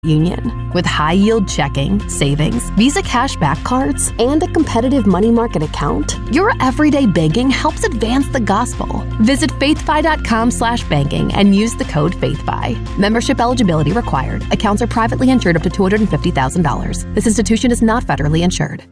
Union. With high-yield checking, savings, Visa cashback cards, and a competitive money market account, your everyday banking helps advance the gospel. Visit faithfi.com/banking and use the code FAITHFI. Membership eligibility required. Accounts are privately insured up to $250,000. This institution is not federally insured.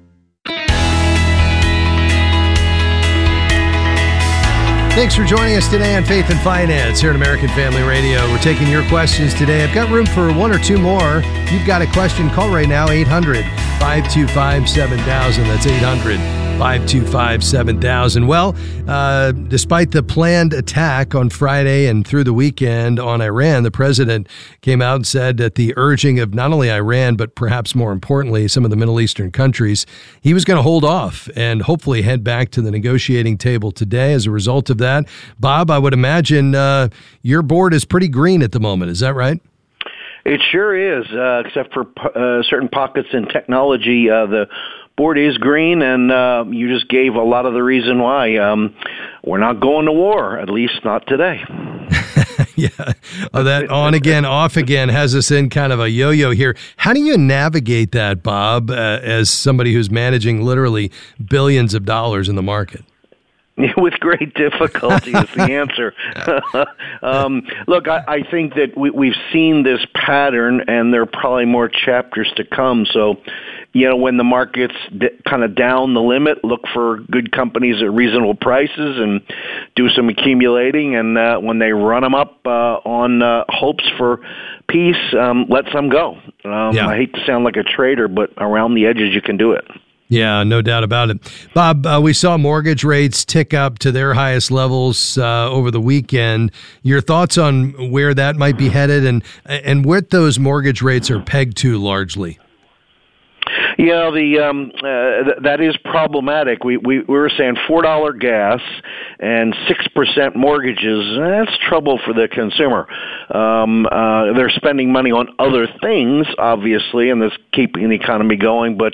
Thanks for joining us today on Faith and Finance here at American Family Radio. We're taking your questions today. I've got room for one or two more. If you've got a question, call right now, 800-525-7000. That's 800-525-7000. Well, despite the planned attack on Friday and through the weekend on Iran, the president came out and said at the urging of not only Iran, but perhaps more importantly, some of the Middle Eastern countries, he was going to hold off and hopefully head back to the negotiating table today as a result of that. Bob, I would imagine your board is pretty green at the moment. Is that right? It sure is, except for certain pockets in technology. The board is green, and you just gave a lot of the reason why. We're not going to war, at least not today. Yeah, that on again, off again has us in kind of a yo-yo here. How do you navigate that, Bob, as somebody who's managing literally billions of dollars in the market? With great difficulty is the answer. Look, I think that we've seen this pattern, and there are probably more chapters to come. So, when the market's kind of down the limit, look for good companies at reasonable prices and do some accumulating. And when they run them up on hopes for peace, let some go. I hate to sound like a trader, but around the edges you can do it. Yeah, no doubt about it. Bob, we saw mortgage rates tick up to their highest levels over the weekend. Your thoughts on where that might be headed and what those mortgage rates are pegged to largely? Yeah, that is problematic. We were saying $4 gas and 6% mortgages. That's trouble for the consumer. They're spending money on other things, obviously, and that's keeping the economy going. But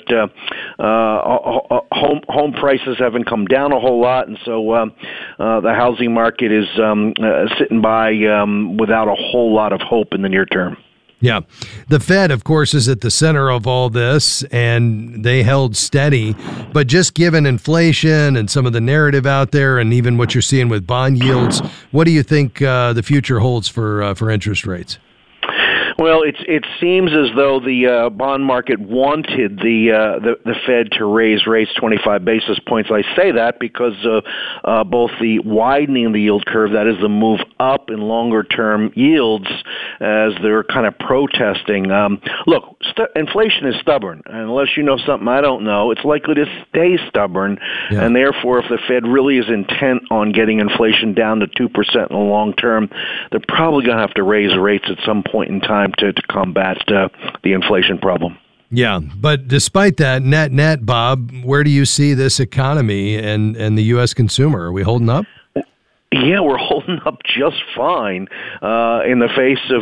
home prices haven't come down a whole lot, and so the housing market is sitting by without a whole lot of hope in the near term. Yeah. The Fed, of course, is at the center of all this, and they held steady. But just given inflation and some of the narrative out there and even what you're seeing with bond yields, what do you think the future holds for interest rates? Well, it seems as though the bond market wanted the Fed to raise rates 25 basis points. I say that because of both the widening of the yield curve, that is the move up in longer-term yields, as they're kind of protesting. Look, inflation is stubborn. Unless you know something I don't know, it's likely to stay stubborn. Yeah. And therefore, if the Fed really is intent on getting inflation down to 2% in the long term, they're probably going to have to raise rates at some point in time to combat the inflation problem. Yeah, but despite that, net, Bob, where do you see this economy and the U.S. consumer? Are we holding up? Yeah, we're holding up just fine in the face of,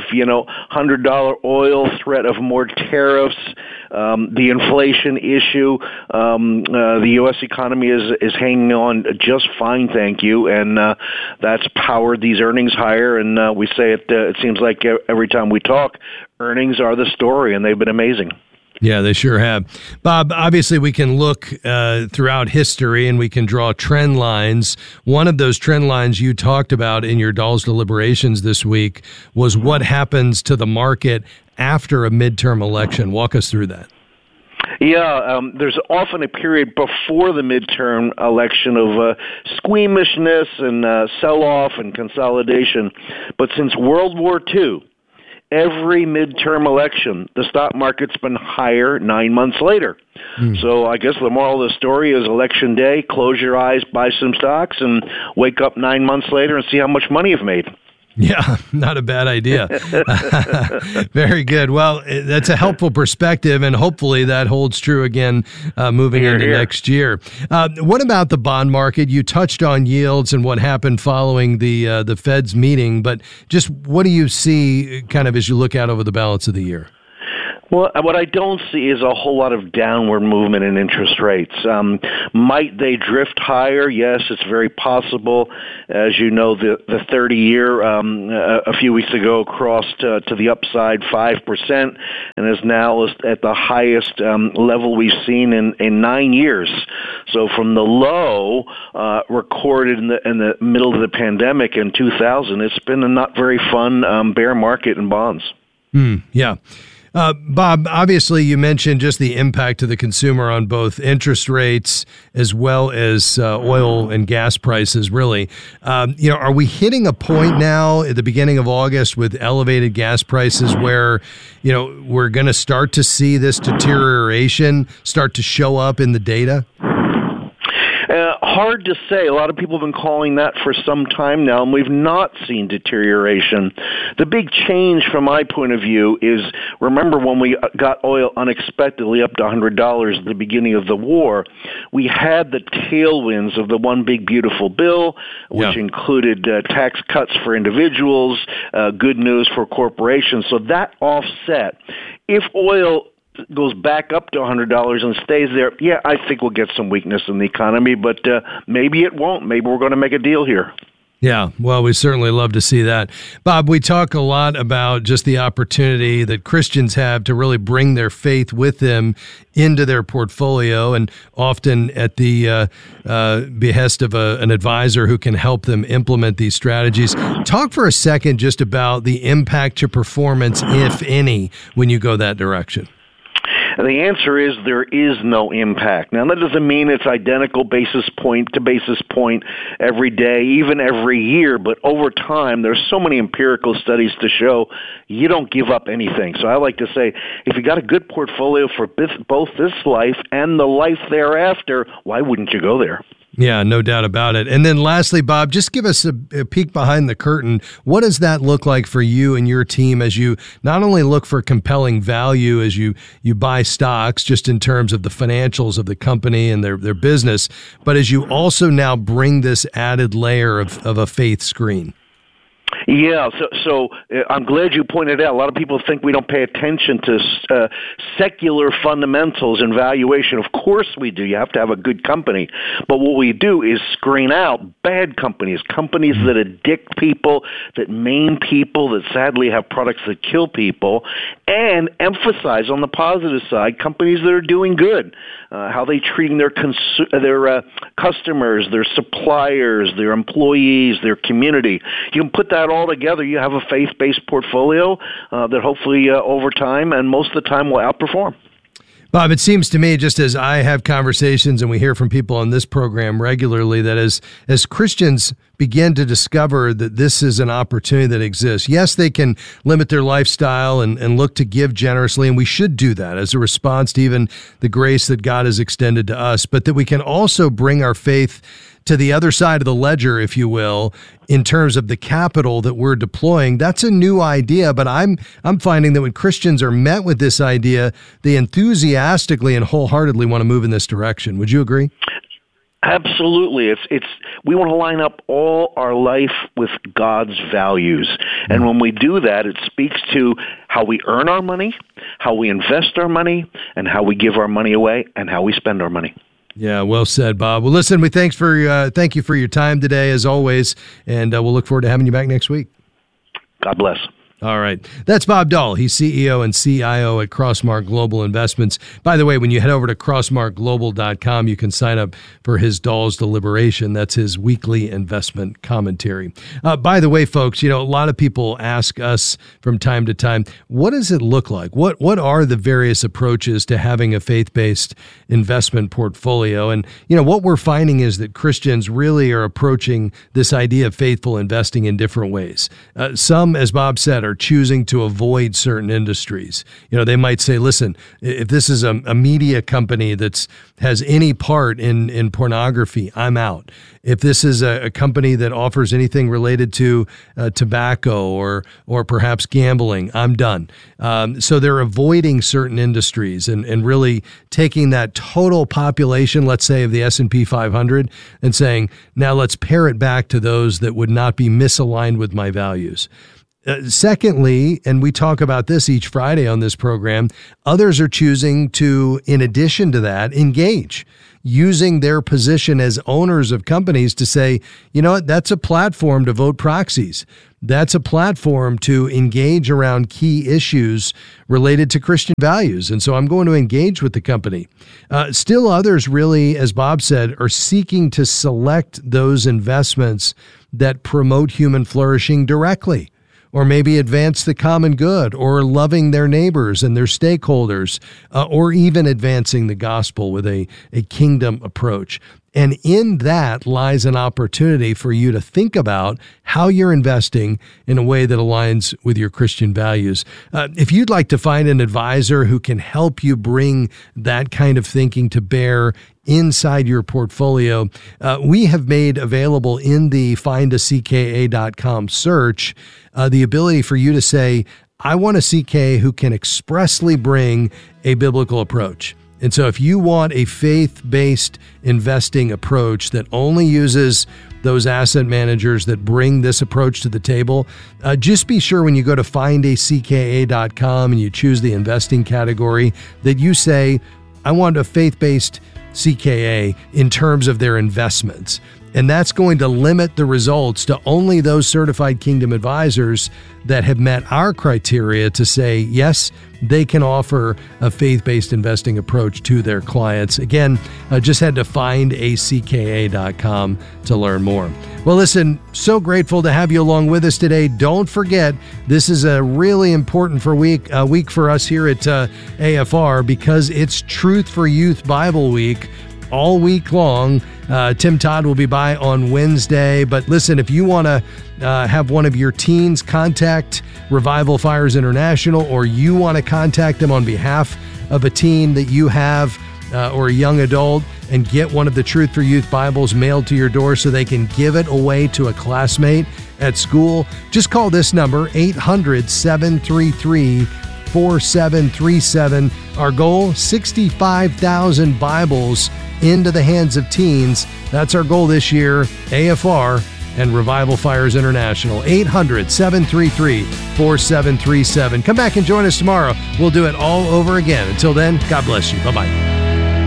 $100 oil, threat of more tariffs, the inflation issue. The U.S. economy is hanging on just fine, thank you, and that's powered these earnings higher. And we say it seems like every time we talk, earnings are the story, and they've been amazing. Yeah, they sure have. Bob, obviously we can look throughout history and we can draw trend lines. One of those trend lines you talked about in your Doll's Deliberations this week was what happens to the market after a midterm election. Walk us through that. Yeah, there's often a period before the midterm election of squeamishness and sell-off and consolidation. But since World War II, every midterm election, the stock market's been higher 9 months later. So I guess the moral of the story is election day, close your eyes, buy some stocks, and wake up 9 months later and see how much money you've made. Yeah, not a bad idea. Very good. Well, that's a helpful perspective, and hopefully that holds true again moving into next year. What about the bond market? You touched on yields and what happened following the Fed's meeting, but just what do you see kind of as you look out over the balance of the year? Well, what I don't see is a whole lot of downward movement in interest rates. Might they drift higher? Yes, it's very possible. As you know, the 30-year a few weeks ago crossed to the upside 5% and is now at the highest level we've seen in 9 years. So from the low recorded in the middle of the pandemic in 2000, it's been a not very fun bear market in bonds. Yeah. Bob, obviously you mentioned just the impact to the consumer on both interest rates as well as oil and gas prices, really. Are we hitting a point now at the beginning of August with elevated gas prices where, we're going to start to see this deterioration start to show up in the data? Hard to say. A lot of people have been calling that for some time now, and we've not seen deterioration. The big change from my point of view is, remember when we got oil unexpectedly up to $100 at the beginning of the war, we had the tailwinds of the One Big Beautiful Bill, which included tax cuts for individuals, good news for corporations. So that offset. If oil goes back up to $100 and stays there, I think we'll get some weakness in the economy, but maybe it won't. Maybe we're going to make a deal here. Yeah, well, we certainly love to see that. Bob, we talk a lot about just the opportunity that Christians have to really bring their faith with them into their portfolio, and often at the behest of an advisor who can help them implement these strategies. Talk for a second just about the impact to performance, if any, when you go that direction. And the answer is there is no impact. Now, that doesn't mean it's identical basis point to basis point every day, even every year, but over time, there's so many empirical studies to show you don't give up anything. So I like to say, if you got a good portfolio for both this life and the life thereafter, why wouldn't you go there? Yeah, no doubt about it. And then lastly, Bob, just give us a peek behind the curtain. What does that look like for you and your team as you not only look for compelling value as you buy stocks, just in terms of the financials of the company and their business, but as you also now bring this added layer of a faith screen? Yeah, so I'm glad you pointed out. A lot of people think we don't pay attention to secular fundamentals and valuation. Of course we do. You have to have a good company. But what we do is screen out bad companies that addict people, that maim people, that sadly have products that kill people, and emphasize on the positive side companies that are doing good, how they treating their customers, their suppliers, their employees, their community. You can put that all together, you have a faith-based portfolio that hopefully over time and most of the time will outperform. Bob, it seems to me, just as I have conversations and we hear from people on this program regularly, that as Christians begin to discover that this is an opportunity that exists, yes, they can limit their lifestyle and look to give generously, and we should do that as a response to even the grace that God has extended to us, but that we can also bring our faith to the other side of the ledger, if you will, in terms of the capital that we're deploying. That's a new idea, but I'm finding that when Christians are met with this idea, they enthusiastically and wholeheartedly want to move in this direction. Would you agree? Absolutely. It's we want to line up all our life with God's values. And when we do that, it speaks to how we earn our money, how we invest our money, and how we give our money away, and how we spend our money. Yeah, well said, Bob. Well, listen, thank you for your time today, as always, and we'll look forward to having you back next week. God bless. All right. That's Bob Dull. He's CEO and CIO at Crossmark Global Investments. By the way, when you head over to crossmarkglobal.com, you can sign up for his Dull's Deliberation. That's his weekly investment commentary. By the way, folks, a lot of people ask us from time to time, what does it look like? What are the various approaches to having a faith-based investment portfolio? And, what we're finding is that Christians really are approaching this idea of faithful investing in different ways. Some, as Bob said, are choosing to avoid certain industries. They might say, listen, if this is a media company that has any part in pornography, I'm out. If this is a company that offers anything related to tobacco or perhaps gambling, I'm done. So they're avoiding certain industries and really taking that total population, let's say, of the S&P 500 and saying, now let's pare it back to those that would not be misaligned with my values. Secondly, and we talk about this each Friday on this program, others are choosing to, in addition to that, engage, using their position as owners of companies to say, you know what, that's a platform to vote proxies. That's a platform to engage around key issues related to Christian values. And so I'm going to engage with the company. Still others really, as Bob said, are seeking to select those investments that promote human flourishing directly, or maybe advance the common good, or loving their neighbors and their stakeholders, or even advancing the gospel with a kingdom approach. And in that lies an opportunity for you to think about how you're investing in a way that aligns with your Christian values. If you'd like to find an advisor who can help you bring that kind of thinking to bear inside your portfolio, we have made available in the findacka.com search the ability for you to say, I want a CK who can expressly bring a biblical approach. And so if you want a faith-based investing approach that only uses those asset managers that bring this approach to the table, just be sure when you go to findacka.com and you choose the investing category that you say, I want a faith-based CKA in terms of their investments. And that's going to limit the results to only those certified Kingdom advisors that have met our criteria to say, yes, they can offer a faith-based investing approach to their clients. Again, just head to findacka.com to learn more. Well, listen, so grateful to have you along with us today. Don't forget, this is a really important week for us here at AFR because it's Truth for Youth Bible Week all week long. Tim Todd will be by on Wednesday. But listen, if you want to have one of your teens contact Revival Fires International, or you want to contact them on behalf of a teen that you have or a young adult and get one of the Truth for Youth Bibles mailed to your door so they can give it away to a classmate at school, just call this number, 800-733-4737. Our goal, 65,000 Bibles into the hands of teens. That's our goal this year. AFR and Revival Fires International. 800-733-4737. Come back and join us tomorrow. We'll do it all over again. Until then, God bless you. Bye-bye.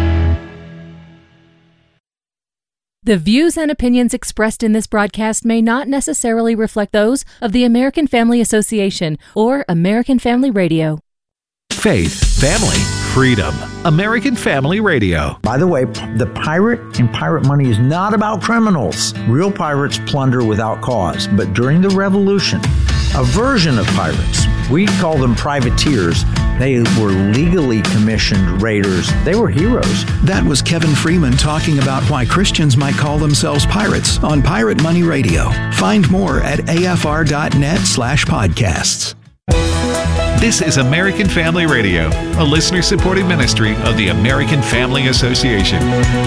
The views and opinions expressed in this broadcast may not necessarily reflect those of the American Family Association or American Family Radio. Faith, family, freedom. American Family Radio. By the way, the pirate and pirate money is not about criminals. Real pirates plunder without cause. But during the Revolution, a version of pirates, we call them privateers. They were legally commissioned raiders. They were heroes. That was Kevin Freeman talking about why Christians might call themselves pirates on Pirate Money Radio. Find more at afr.net/podcasts. This is American Family Radio, a listener-supported ministry of the American Family Association.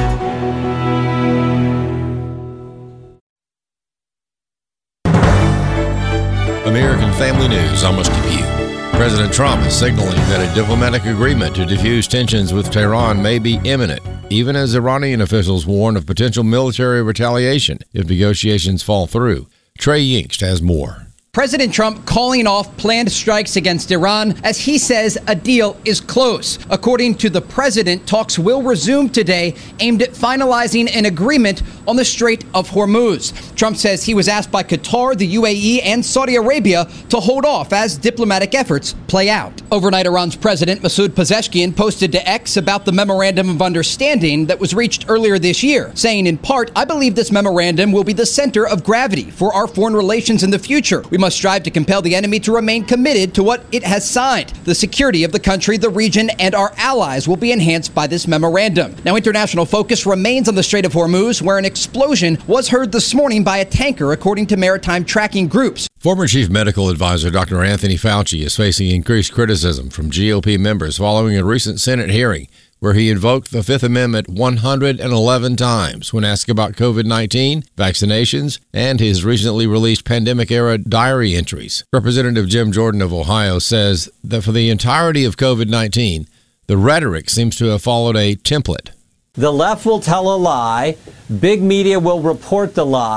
American Family News almost to you. President Trump is signaling that a diplomatic agreement to defuse tensions with Tehran may be imminent, even as Iranian officials warn of potential military retaliation if negotiations fall through. Trey Yingst has more. President Trump calling off planned strikes against Iran as he says a deal is close. According to the president, talks will resume today aimed at finalizing an agreement on the Strait of Hormuz. Trump says he was asked by Qatar, the UAE, and Saudi Arabia to hold off as diplomatic efforts play out. Overnight, Iran's President Masoud Pezeshkian posted to X about the memorandum of understanding that was reached earlier this year, saying in part, I believe this memorandum will be the center of gravity for our foreign relations in the future. We must strive to compel the enemy to remain committed to what it has signed. The security of the country, the region, and our allies will be enhanced by this memorandum. Now, international focus remains on the Strait of Hormuz, where an explosion was heard this morning by a tanker, according to maritime tracking groups. Former Chief Medical Advisor Dr. Anthony Fauci is facing increased criticism from GOP members following a recent Senate hearing where he invoked the Fifth Amendment 111 times when asked about COVID-19, vaccinations, and his recently released pandemic-era diary entries. Representative Jim Jordan of Ohio says that for the entirety of COVID-19, the rhetoric seems to have followed a template. The left will tell a lie, big media will report the lie,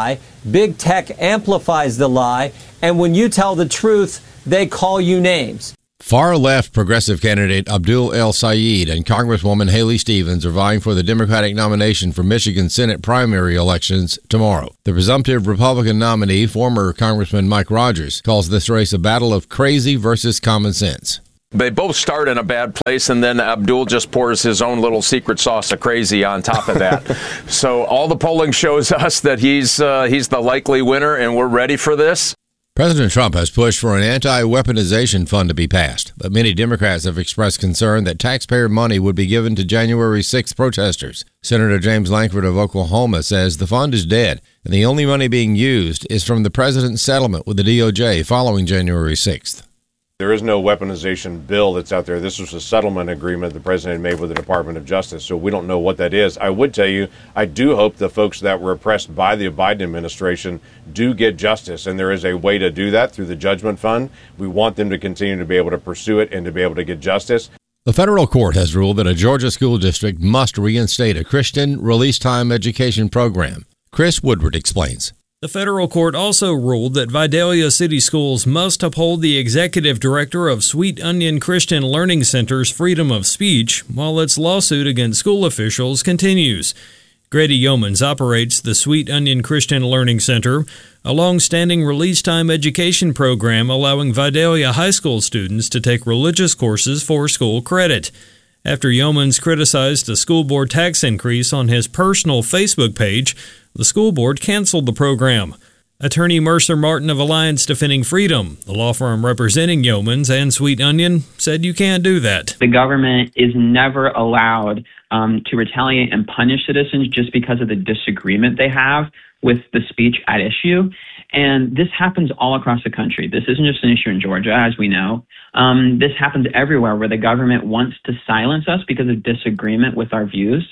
Big tech amplifies the lie, and when you tell the truth, they call you names. Far-left progressive candidate Abdul El Sayed and Congresswoman Haley Stevens are vying for the Democratic nomination for Michigan Senate primary elections tomorrow. The presumptive Republican nominee, former Congressman Mike Rogers, calls this race a battle of crazy versus common sense. They both start in a bad place, and then Abdul just pours his own little secret sauce of crazy on top of that. So all the polling shows us that he's the likely winner, and we're ready for this. President Trump has pushed for an anti-weaponization fund to be passed, but many Democrats have expressed concern that taxpayer money would be given to January 6th protesters. Senator James Lankford of Oklahoma says the fund is dead, and the only money being used is from the president's settlement with the DOJ following January 6th. There is no weaponization bill that's out there. This was a settlement agreement the president made with the Department of Justice, so we don't know what that is. I would tell you, I do hope the folks that were oppressed by the Biden administration do get justice, and there is a way to do that through the Judgment Fund. We want them to continue to be able to pursue it and to be able to get justice. The federal court has ruled that a Georgia school district must reinstate a Christian release time education program. Chris Woodward explains. The federal court also ruled that Vidalia City Schools must uphold the executive director of Sweet Onion Christian Learning Center's freedom of speech while its lawsuit against school officials continues. Grady Yeomans operates the Sweet Onion Christian Learning Center, a long-standing release time education program allowing Vidalia high school students to take religious courses for school credit. After Yeomans criticized a school board tax increase on his personal Facebook page, the school board canceled the program. Attorney Mercer Martin of Alliance Defending Freedom, the law firm representing Yeomans and Sweet Onion, said you can't do that. The government is never allowed to retaliate and punish citizens just because of the disagreement they have with the speech at issue. And this happens all across the country. This isn't just an issue in Georgia, as we know. This happens everywhere where the government wants to silence us because of disagreement with our views.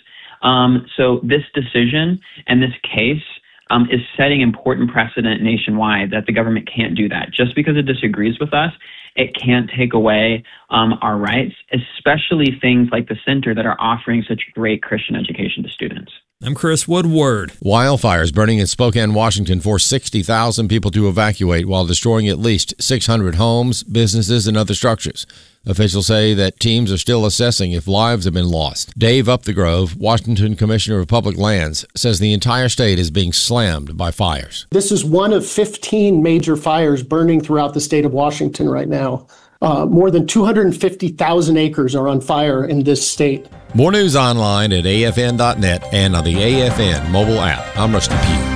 So this decision and this case is setting important precedent nationwide that the government can't do that. Just because it disagrees with us, it can't take away our rights, especially things like the center that are offering such great Christian education to students. I'm Chris Woodward. Wildfires burning in Spokane, Washington forced 60,000 people to evacuate while destroying at least 600 homes, businesses, and other structures. Officials say that teams are still assessing if lives have been lost. Dave Upthegrove, Washington Commissioner of Public Lands, says the entire state is being slammed by fires. This is one of 15 major fires burning throughout the state of Washington right now. More than 250,000 acres are on fire in this state. More news online at afn.net and on the AFN mobile app. I'm Rusty Pugh.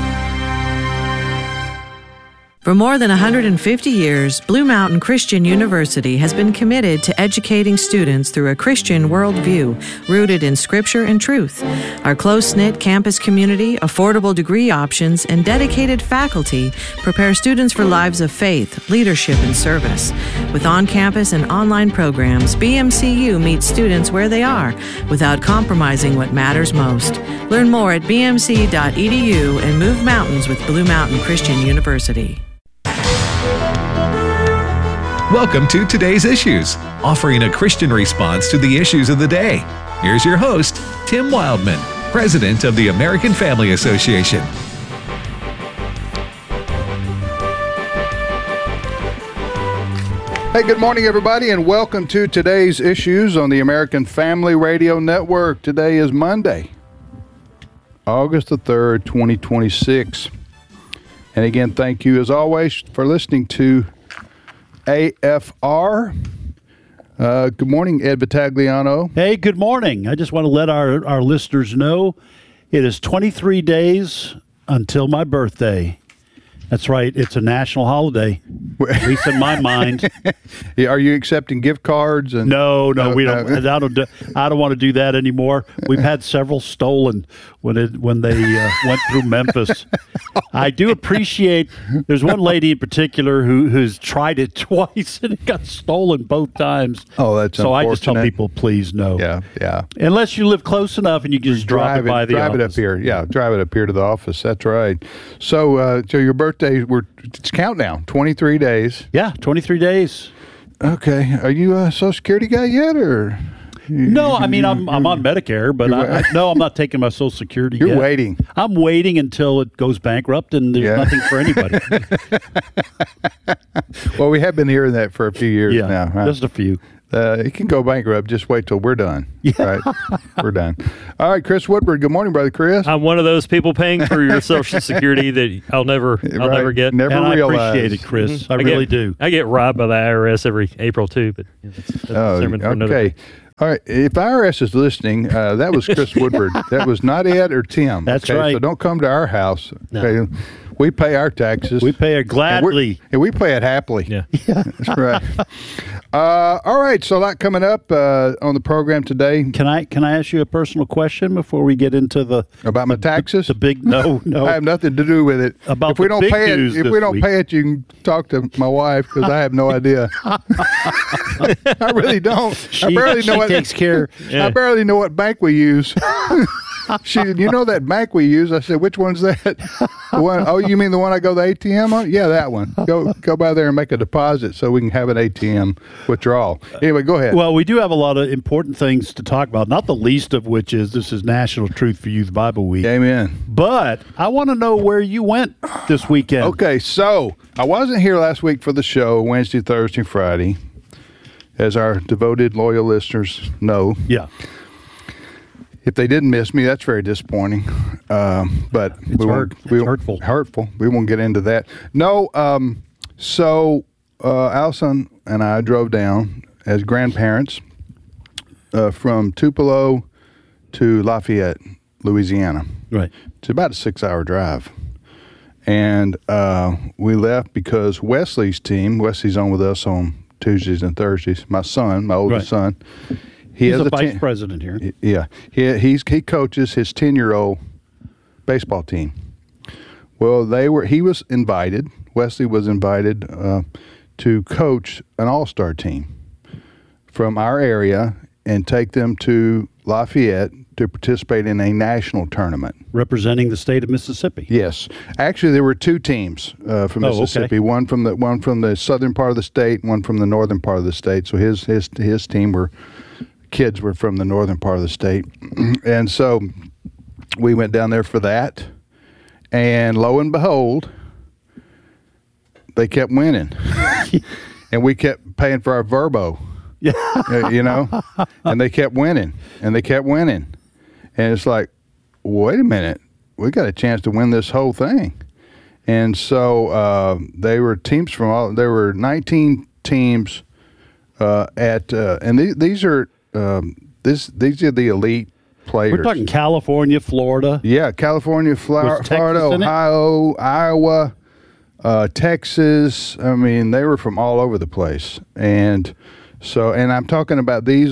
For more than 150 years, Blue Mountain Christian University has been committed to educating students through a Christian worldview rooted in Scripture and truth. Our close-knit campus community, affordable degree options, and dedicated faculty prepare students for lives of faith, leadership, and service. With on-campus and online programs, BMCU meets students where they are without compromising what matters most. Learn more at bmc.edu and move mountains with Blue Mountain Christian University. Welcome to Today's Issues, offering a Christian response to the issues of the day. Here's your host, Tim Wildman, President of the American Family Association. Hey, good morning, everybody, and welcome to Today's Issues on the American Family Radio Network. Today is Monday, August the 3rd, 2026. And again, thank you, as always, for listening to AFR. Good morning, Ed Battagliano. Hey, good morning. I just want to let our listeners know it is 23 days until my birthday. That's right. It's a national holiday, at least in my mind. Are you accepting gift cards? And No, we don't. I don't want to do that anymore. We've had several stolen when they went through Memphis. I do appreciate. There's one lady in particular who's tried it twice and it got stolen both times. Oh, that's so. unfortunate. I just tell people, please no. Yeah. Unless you live close enough and you can just drive it by the office. Drive it up here. Yeah, drive it up here to the office. That's right. So your birthday. It's countdown, 23 days. Yeah, 23 days. Okay. Are you a Social Security guy yet, or? No, I mean I'm on Medicare, but I'm not taking my Social Security. You're yet. waiting. I'm waiting until it goes bankrupt and there's nothing for anybody. Well, we have been hearing that for a few years now. Right? Just a few. It can go bankrupt. Just wait till we're done. Yeah. Right? We're done. All right, Chris Woodward. Good morning, brother Chris. I'm one of those people paying for your Social Security that I'll never get. Never and realize. I appreciate it, Chris. I really do. I get robbed by the IRS every April too, but that's a sermon for another day. All right. If IRS is listening, that was Chris Woodward. That was not Ed or Tim. That's okay? right. So don't come to our house. No. Okay? We pay our taxes. We pay it gladly. And we pay it happily. Yeah. That's right. All right. So a lot coming up on the program today. Can I ask you a personal question before we get into about my taxes? The big no. I have nothing to do with it. About if we don't pay it, pay it, you can talk to my wife because I have no idea. I really don't. I barely know what takes care. I barely know what bank we use. She said, you know that bank we use? I said, which one's that? The one, oh, you mean the one I go to the ATM on? Yeah, that one. Go by there and make a deposit so we can have an ATM withdrawal. Anyway, go ahead. Well, we do have a lot of important things to talk about, not the least of which is this is National Truth for Youth Bible Week. Amen. But I want to know where you went this weekend. Okay, so I wasn't here last week for the show, Wednesday, Thursday, Friday, as our devoted, loyal listeners know. Yeah. If they didn't miss me, that's very disappointing. But it's hurtful. Hurtful. We won't get into that. No. So Allison and I drove down as grandparents from Tupelo to Lafayette, Louisiana. Right. It's about a 6-hour drive. And we left because Wesley's team, Wesley's on with us on Tuesdays and Thursdays. My son, my oldest son. He's a vice president here. Yeah. He coaches his 10-year-old baseball team. Well, he was invited, Wesley was invited to coach an all-star team from our area and take them to Lafayette to participate in a national tournament. Representing the state of Mississippi. Yes. Actually, there were two teams from Mississippi, okay. one from the southern part of the state, one from the northern part of the state. So his team kids were from the northern part of the state. And so we went down there for that. And lo and behold, they kept winning. And we kept paying for our Verbo. Yeah. And they kept winning. And they kept winning. And it's like, wait a minute. We got a chance to win this whole thing. And so they were teams there were 19 teams and these are the elite players. We're talking California, Florida. Yeah, California, Florida, Ohio, Iowa, Texas. I mean, they were from all over the place. And so, and I'm talking about this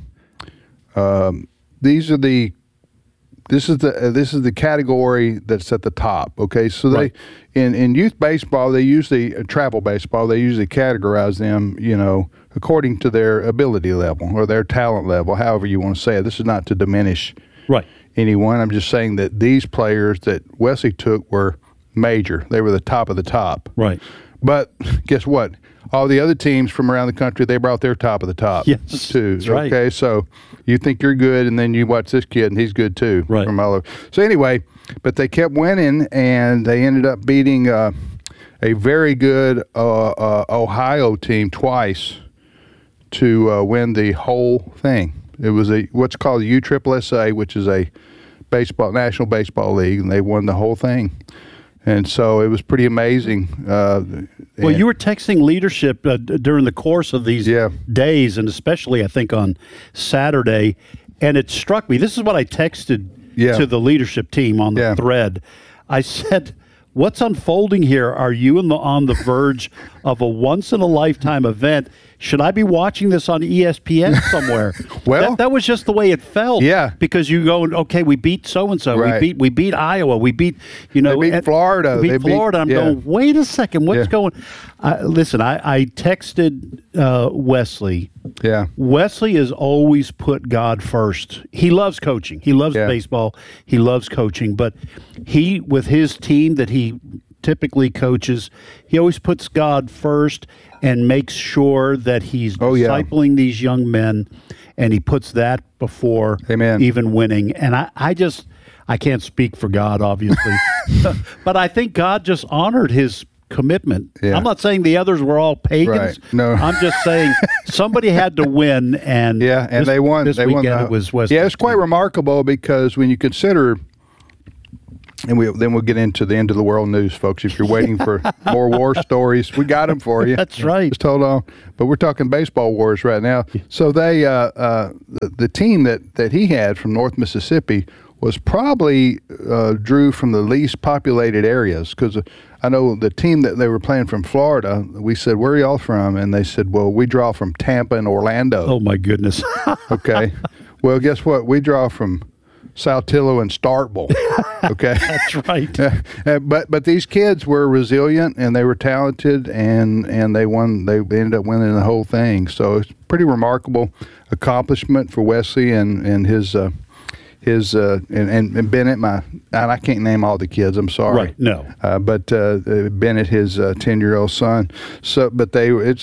is the category that's at the top. Okay, so right. in youth baseball, they usually travel baseball. They usually categorize them, according to their ability level or their talent level, however you want to say it. This is not to diminish anyone. I'm just saying that these players that Wesley took were major. They were the top of the top. Right. But guess what? All the other teams from around the country, they brought their top of the top too. That's right. Okay, so you think you're good, and then you watch this kid, and he's good too. Right. From all over. So anyway, but they kept winning, and they ended up beating a very good Ohio team twice to win the whole thing. It was what's called the USSSA, which is a national baseball league, and they won the whole thing. And so it was pretty amazing. Well, you were texting leadership during the course of these days, and especially, I think, on Saturday. And it struck me. This is what I texted to the leadership team on the thread. I said, what's unfolding here? Are you on the verge of a once-in-a-lifetime event? Should I be watching this on ESPN somewhere? Well, that was just the way it felt. Yeah, because you go, okay, we beat so and so. Right. We beat Iowa. We beat They beat Florida. We beat Florida. I'm going, wait a second, what's going? Listen, I texted Wesley. Yeah, Wesley has always put God first. He loves coaching. He loves baseball. He loves coaching. But with his team that he typically coaches, he always puts God first and makes sure that he's discipling these young men, and he puts that before even winning. And I can't speak for God, obviously, but I think God just honored his commitment. Yeah. I'm not saying the others were all pagans. Right. No. I'm just saying somebody had to win, and they won. This weekend it was West. Yeah, it's quite remarkable because when you consider, and then we'll get into the end of the world news, folks. If you're waiting for more war stories, we got them for you. That's right. Just hold on. But we're talking baseball wars right now. So they, the team that he had from North Mississippi was probably drew from the least populated areas, because I know the team that they were playing from Florida, we said, where are y'all from? And they said, well, we draw from Tampa and Orlando. Oh, my goodness. Okay. Well, guess what? We draw from Saltillo and Starkville. Okay. That's right. But these kids were resilient and they were talented, and they won. They ended up winning the whole thing. So it's a pretty remarkable accomplishment for Wesley and his and Bennett, and I can't name all the kids. I'm sorry. Right. No. But Bennett, his 10-year-old son. So, but it was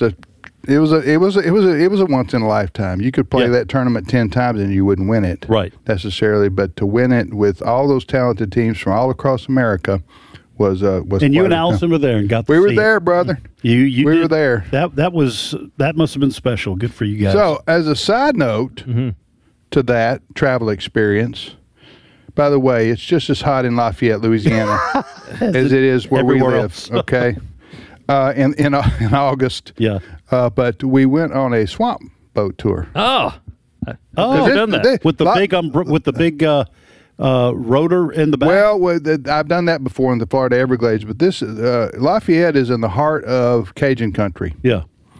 a once in a lifetime. You could play that tournament 10 times and you wouldn't win it. Right. Necessarily, but to win it with all those talented teams from all across America was. And you and Allison were there and got. We were there, brother. We were there. That must have been special. Good for you guys. So, as a side note. Mm-hmm. To that travel experience. By the way, it's just as hot in Lafayette, Louisiana, as it is where we live. Else. Okay, in August. Yeah. But we went on a swamp boat tour. Oh, I've done that with the big rotor in the back. Well, I've done that before in the Florida Everglades, but this Lafayette is in the heart of Cajun country. Yeah.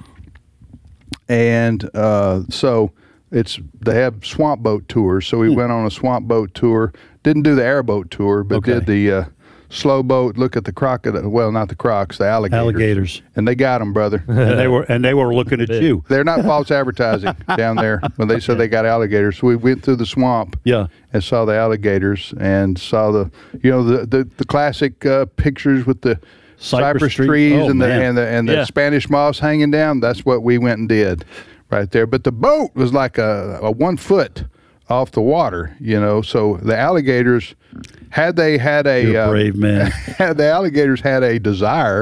And so. They have swamp boat tours, so we went on a swamp boat tour. Didn't do the airboat tour, but did the slow boat. Look at the crocodile. Well, not the crocs, the alligators. And they got them, brother. and they were looking at you. They're not false advertising down there when they said they got alligators. So we went through the swamp. Yeah. And saw the alligators and saw the classic pictures with the cypress trees and the Spanish moss hanging down. That's what we went and did. Right there, but the boat was like a 1 foot off the water, So the alligators, had they had a You're a brave man, the alligators had a desire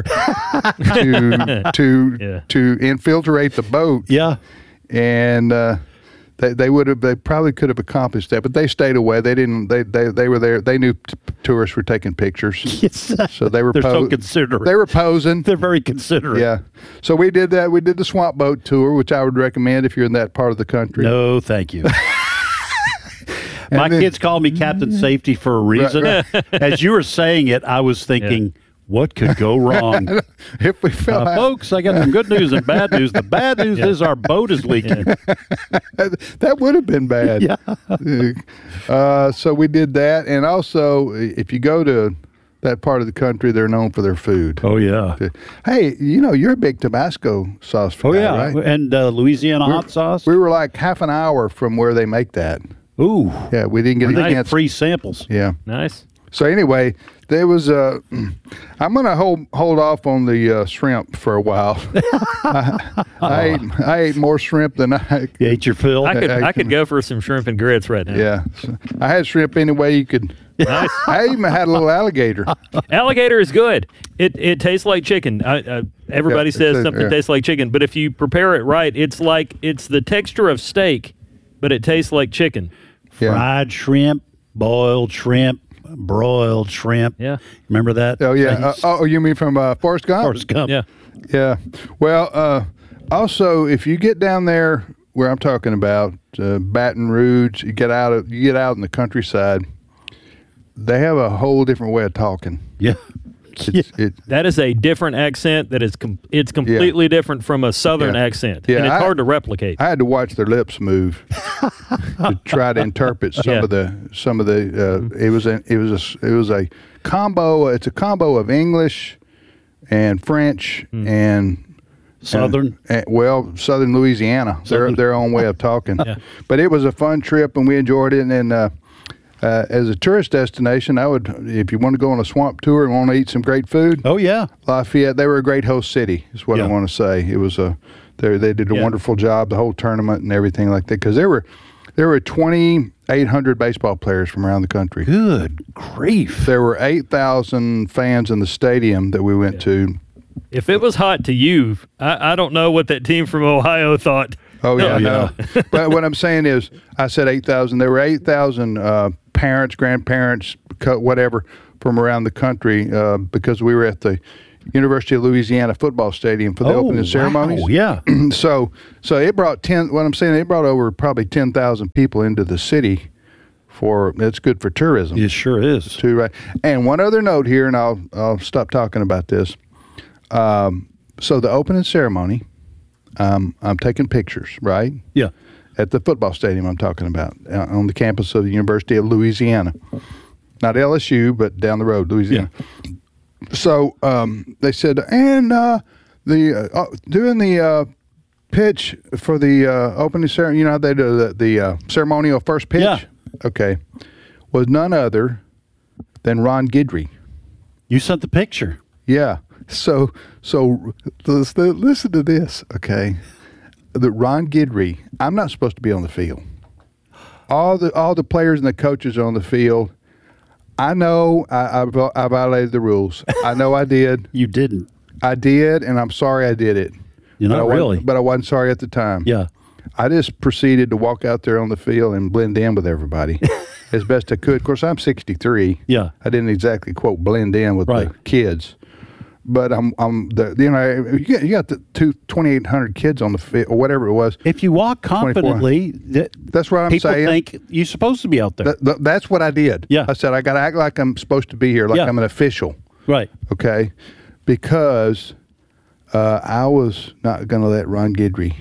to infiltrate the boat, and they probably could have accomplished that, but they stayed away. They didn't. They were there. They knew tourists were taking pictures, so they were. They're so considerate. They were posing. They're very considerate. Yeah. So we did that. We did the swamp boat tour, which I would recommend if you're in that part of the country. No, thank you. My kids call me Captain Safety for a reason. Right. As you were saying it, I was thinking. What could go wrong? If we fell out. Folks, I got some good news and bad news. The bad news is our boat is leaking. That would have been bad. Yeah. So we did that. And also, if you go to that part of the country, they're known for their food. Oh, yeah. Hey, you're a big Tabasco sauce guy, right? And Louisiana hot sauce. We were like half an hour from where they make that. Ooh. Yeah, we didn't get a chance. Free samples. Yeah. Nice. So anyway, there was I'm going to hold off on the shrimp for a while. I ate more shrimp than I you ate your fill. I could go for some shrimp and grits right now. Yeah, so I had shrimp any way you could. Nice. I even had a little alligator. Alligator is good. It tastes like chicken. Everybody says something tastes like chicken, but if you prepare it right, it's the texture of steak, but it tastes like chicken. Fried shrimp, boiled shrimp. Broiled shrimp. Yeah. Remember that? Oh, yeah. You mean from Forrest Gump? Forrest Gump. Yeah. Yeah. Well, also, if you get down there where I'm talking about, Baton Rouge, you get out in the countryside, they have a whole different way of talking. Yeah. That is a different accent. It's completely different from a Southern accent, and it's hard to replicate. I had to watch their lips move to try to interpret some of the. It was a combo. It's a combo of English and French and Southern. Southern Louisiana. Their own way of talking. But it was a fun trip, and we enjoyed it. And As a tourist destination, I would, if you want to go on a swamp tour and want to eat some great food. Oh yeah, Lafayette. They were a great host city. Is what I want to say. It was they did a wonderful job, the whole tournament and everything like that. Because there were 2,800 baseball players from around the country. Good grief! There were 8,000 fans in the stadium that we went to. If it was hot to you, I don't know what that team from Ohio thought. Oh, yeah, no. But what I'm saying is, I said 8,000. There were 8,000 parents, grandparents, whatever, from around the country because we were at the University of Louisiana football stadium for the opening ceremonies. Oh, yeah. So it brought it brought over probably 10,000 people into the city. It's good for tourism. It sure is. Too, right. And one other note here, and I'll stop talking about this. So the opening ceremony, I'm taking pictures, right? Yeah. At the football stadium I'm talking about, on the campus of the University of Louisiana. Not LSU, but down the road, Louisiana. Yeah. So they said, and doing the pitch for the opening ceremony, you know how they do the ceremonial first pitch? Yeah. Okay. Was none other than Ron Guidry. You sent the picture. Yeah. So listen to this, okay? The Ron Guidry, I'm not supposed to be on the field. All the players and the coaches are on the field. I know I violated the rules. I know I did. You didn't. I did, and I'm sorry I did it. You're not really. But I wasn't sorry at the time. Yeah. I just proceeded to walk out there on the field and blend in with everybody as best I could. Of course, I'm 63. Yeah. I didn't exactly, quote, blend in with the kids. But you got the 2,800 kids on the field or whatever it was. If you walk confidently, that's what I'm saying. People think you're supposed to be out there. That's what I did. Yeah. I said I got to act like I'm supposed to be here, like I'm an official. Right. Okay. Because I was not going to let Ron Guidry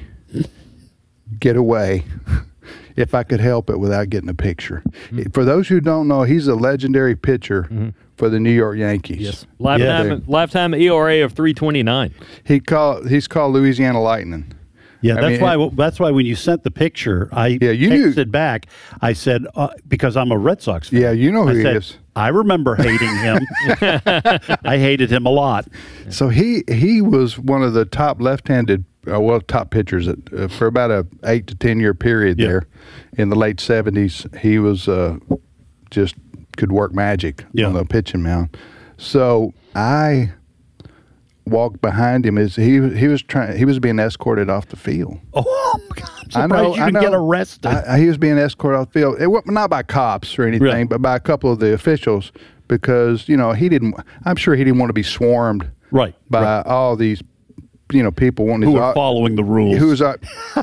get away if I could help it without getting a picture. Mm-hmm. For those who don't know, he's a legendary pitcher. Mm-hmm. For the New York Yankees. Yes. Lifetime ERA of 3.29. He's called Louisiana Lightning. Yeah, that's why when you sent the picture, I texted back. I said because I'm a Red Sox fan. Yeah, you know who he is. I remember hating him. I hated him a lot. So he was one of the top left-handed, top pitchers for about a 8 to 10 year period there in the late 70s. He was just could work magic on the pitching mound. So I walked behind him as he was being escorted off the field. Oh my God! I'm surprised you didn't get arrested. He was being escorted off the field. It wasn't not by cops or anything, but by a couple of the officials because I'm sure he didn't want to be swarmed by all these people wanting who are following the rules. Who was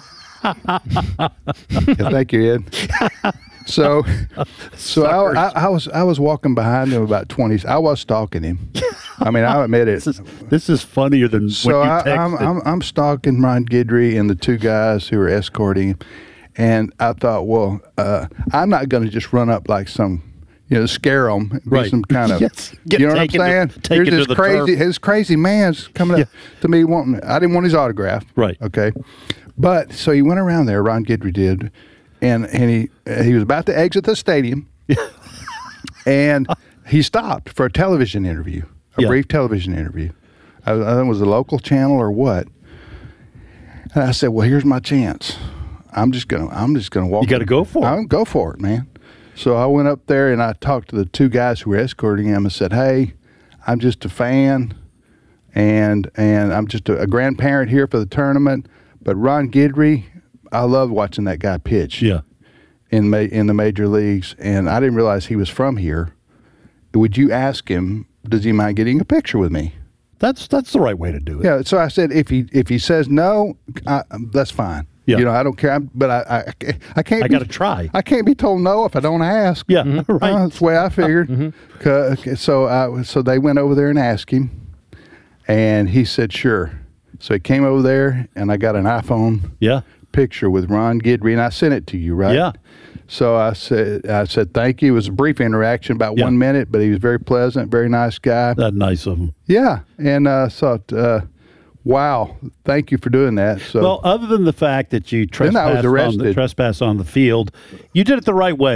thank you, Ed. So I was walking behind him about 20. I was stalking him. I mean, I admit it. This is funnier than when you texted. I'm stalking Ron Guidry and the two guys who were escorting him, and I thought, well, I'm not going to just run up like some, scare them, be some kind of, you know what I'm saying? Here's this crazy man's coming up to me wanting. I didn't want his autograph. Right. Okay. But so he went around there. Ron Guidry did. And he was about to exit the stadium, and he stopped for a television interview, a brief television interview. I think it was a local channel or what. And I said, "Well, here's my chance. I'm just gonna walk. You got to go for it. I'm go for it, man." So I went up there and I talked to the two guys who were escorting him and said, "Hey, I'm just a fan, and I'm just a grandparent here for the tournament, but Ron Guidry." I love watching that guy pitch. Yeah, in the major leagues, and I didn't realize he was from here. Would you ask him? Does he mind getting a picture with me? That's the right way to do it. Yeah. So I said, if he says no, that's fine. Yeah. I don't care. But I can't. I got to try. I can't be told no if I don't ask. Yeah. Mm-hmm. Right. That's the way I figured. So they went over there and asked him, and he said sure. So he came over there, and I got an iPhone. Yeah. Picture with Ron Guidry, and I sent it to you, right? Yeah. So I said thank you. It was a brief interaction, about 1 minute, but he was very pleasant, very nice guy. That's nice of him. Yeah, and thought, wow, thank you for doing that. So, well, other than the fact that you trespassed on the field, you did it the right way.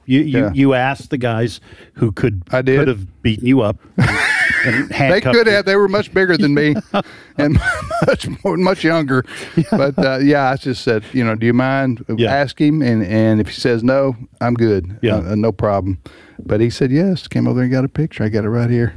You asked the guys who could have beaten you up. And they could have. They were much bigger than me and much younger. But I just said, do you mind? Ask him, and if he says no, I'm good. No problem. But he said yes. Came over there and got a picture. I got it right here.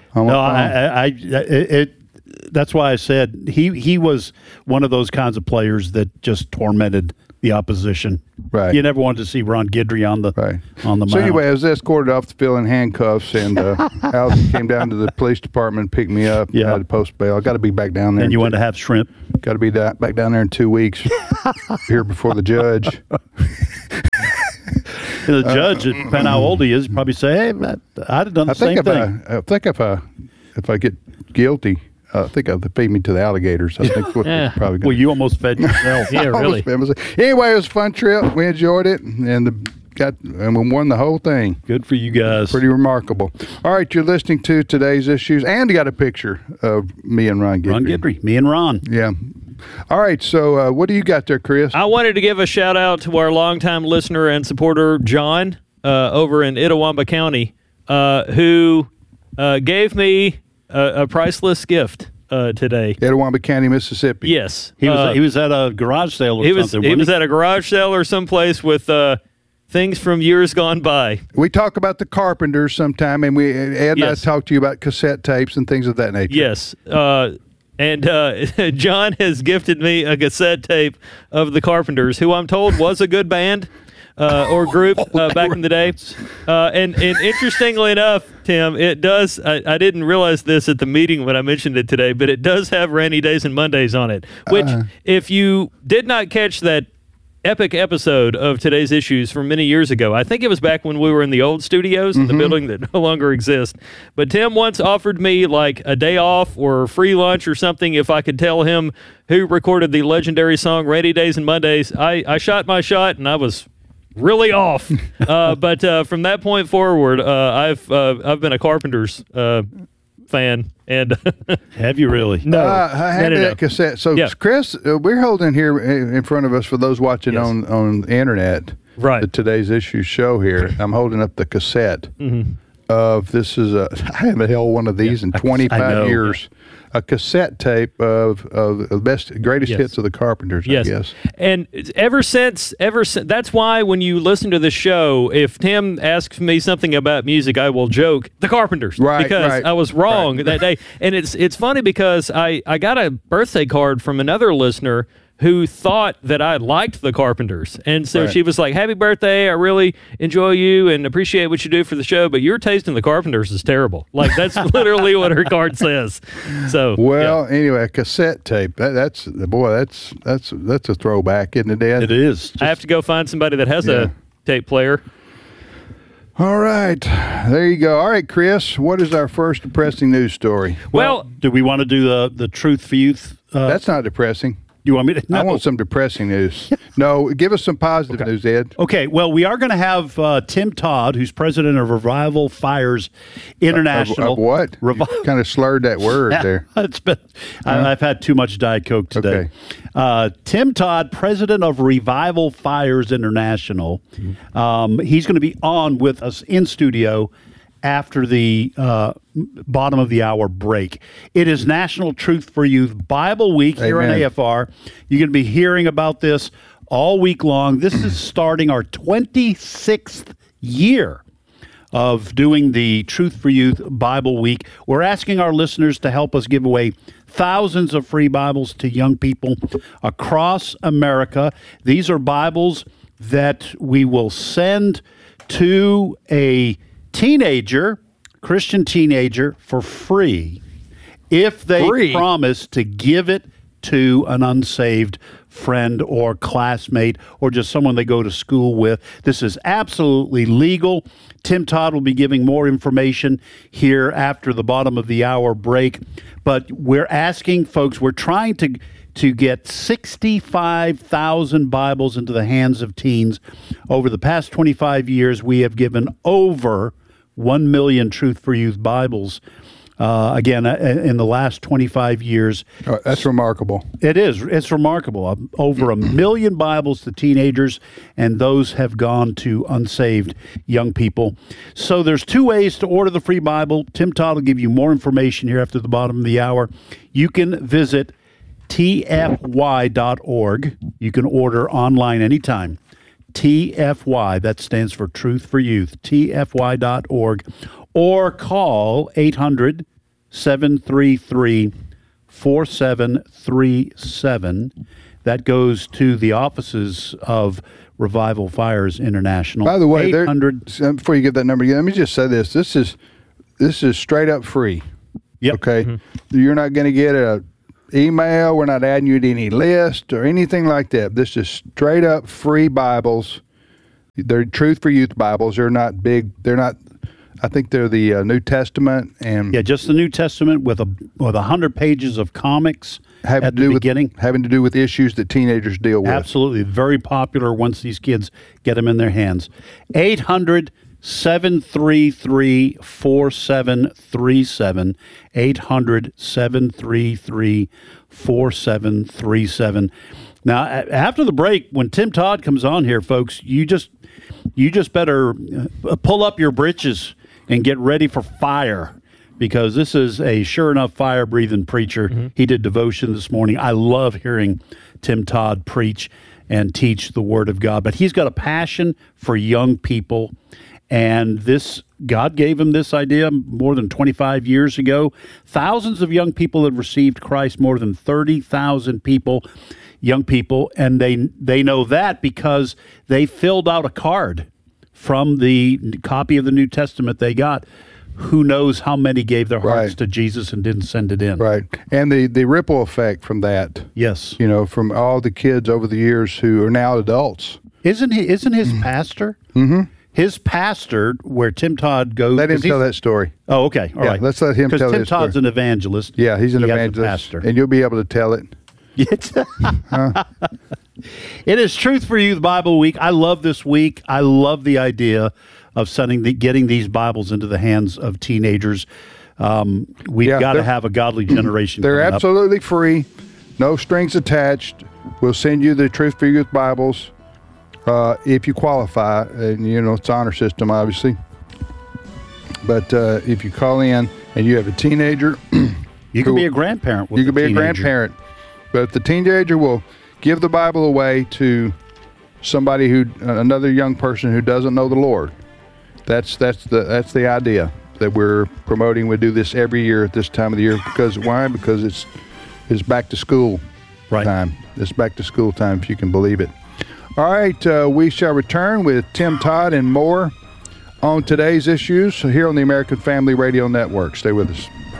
That's why I said he was one of those kinds of players that just tormented the opposition. Right. You never wanted to see Ron Guidry on the mound. So anyway, I was escorted off the field in handcuffs, and Allison came down to the police department, picked me up. I had to post bail. I got to be back down there. And you wanted to have shrimp. Got to be back down there in 2 weeks. Here before the judge. The judge, depending on how old he is, probably say, "Hey, I'd have done the same thing." I think if I get guilty, I think they'll feed me to the alligators. I think what probably. Well, you almost fed yourself. Yeah, really. Anyway, it was a fun trip. We enjoyed it, and we won the whole thing. Good for you guys. Pretty remarkable. All right, you're listening to Today's Issues, and you got a picture of me and Ron Guidry. Ron Guidry, me and Ron. Yeah. All right, so what do you got there, Chris? I wanted to give a shout out to our longtime listener and supporter, John, over in Itawamba County, who gave me a priceless gift today. Itawamba County, Mississippi. Yes. He was at a garage sale or something. He was at a garage sale or someplace with things from years gone by. We talk about the Carpenters sometime, and Ed and I talked to you about cassette tapes and things of that nature. Yes. And John has gifted me a cassette tape of the Carpenters, who I'm told was a good band or group back in the day. And interestingly enough, Tim, it does, I didn't realize this at the meeting when I mentioned it today, but it does have Rainy Days and Mondays on it, which if you did not catch that epic episode of Today's Issues from many years ago. I think it was back when we were in the old studios in the building that no longer exists. But Tim once offered me like a day off or free lunch or something if I could tell him who recorded the legendary song Rainy Days and Mondays. I shot my shot and I was really off. But from that point forward, I've been a Carpenters fan. And have you really? No, I had that cassette. So, Chris, we're holding here in front of us for those watching on the internet. Right. The Today's Issue show here. I'm holding up the cassette of this is I haven't held one of these in 25 years. A cassette tape of the greatest hits of the Carpenters, I guess. And ever since, that's why when you listen to the show, if Tim asks me something about music, I will joke, the Carpenters. Right, because I was wrong that day. And it's funny because I got a birthday card from another listener who thought that I liked the Carpenters. And so she was like, happy birthday, I really enjoy you and appreciate what you do for the show, but your taste in the Carpenters is terrible. Like, that's literally what her card says. So, anyway, a cassette tape, that's a throwback, isn't it, Dad? It is. I have to go find somebody that has a tape player. All right. There you go. All right, Chris, what is our first depressing news story? Well, do we want to do the Truth for Youth? That's not depressing. You want me to? No. I want some depressing news. No, give us some positive news, Ed. Okay, well, we are going to have Tim Todd, who's president of Revival Fires International. Of what? Kind of slurred that word there. It's been. I've had too much Diet Coke today. Okay. Tim Todd, president of Revival Fires International. He's going to be on with us in studio after the bottom of the hour break. It is National Truth for Youth Bible Week here on AFR. You're going to be hearing about this all week long. This is starting our 26th year of doing the Truth for Youth Bible Week. We're asking our listeners to help us give away thousands of free Bibles to young people across America. These are Bibles that we will send to a Christian teenager, for free if they promise to give it to an unsaved friend or classmate or just someone they go to school with. This is absolutely legal. Tim Todd will be giving more information here after the bottom of the hour break. But we're asking folks, we're trying to get 65,000 Bibles into the hands of teens. Over the past 25 years, we have given over 1 million Truth for Youth Bibles Again, in the last 25 years. That's remarkable. It is. It's remarkable. Over 1 million Bibles to teenagers, and those have gone to unsaved young people. So there's 2 ways to order the free Bible. Tim Todd will give you more information here after the bottom of the hour. You can visit tfy.org. You can order online anytime. TFY, that stands for Truth for Youth, tfy.org, or call 800-733-4737. That goes to the offices of Revival Fires International. By the way, before you get that number again, let me just say this. This is straight up free. Yep. Okay? Mm-hmm. You're not going to get an email. We're not adding you to any list or anything like that. This is straight up free Bibles. They're Truth for Youth Bibles. They're not big. They're not. I think they're the New Testament and just the New Testament with 100 pages of comics at the beginning, having to do with issues that teenagers deal with. Absolutely, very popular once these kids get them in their hands. 800-733-4737. 800-733-4737. Now, after the break, when Tim Todd comes on here, folks, you just better pull up your britches and get ready for fire, because this is a sure enough fire-breathing preacher. Mm-hmm. He did devotion this morning. I love hearing Tim Todd preach and teach the Word of God, but he's got a passion for young people, and God gave him this idea more than 25 years ago. Thousands of young people have received Christ, more than 30,000 young people, and they know that because they filled out a card from the copy of the New Testament they got. Who knows how many gave their hearts to Jesus and didn't send it in. Right. And the ripple effect from that. Yes. From all the kids over the years who are now adults. Isn't his pastor? Mm-hmm. His pastor, where Tim Todd goes. Let him tell that story. Oh, okay. All right. Let's let him tell that story. Because Tim Todd's an evangelist. Yeah, he's an evangelist. pastor. And you'll be able to tell it. It is Truth for Youth Bible Week. I love this week. I love the idea of getting these Bibles into the hands of teenagers. We've got to have a godly generation. They're absolutely free, no strings attached. We'll send you the Truth for Youth Bibles if you qualify. And it's honor system, obviously. But if you call in and you have a teenager, you can be a grandparent. You can be a grandparent. But if the teenager will give the Bible away to somebody another young person who doesn't know the Lord, that's the idea that we're promoting. We do this every year at this time of the year. Why? Because it's back to school time. It's back to school time, if you can believe it. All right, we shall return with Tim Todd and more on today's issues here on the American Family Radio Network. Stay with us.